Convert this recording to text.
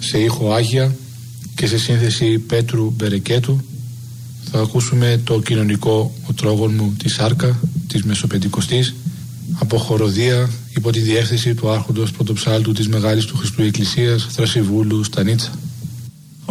σε ήχο Άγια και σε σύνθεση Πέτρου Μπερεκέτου. Θα ακούσουμε το κοινωνικό «Ο τρόγων μου» της Άρκα, της Μεσοπεντηκοστής, από χοροδία υπό τη διεύθυνση του Άρχοντος Πρωτοψάλτου της Μεγάλης του Χριστού Εκκλησίας Θρασιβούλου Στανίτσα.